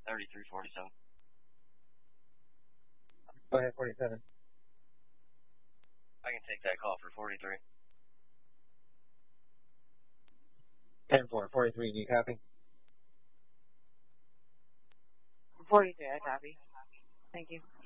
3347. Go ahead, 47. I can take that call for 43. 10-4, 43, do you copy? 43, I copy. Thank you.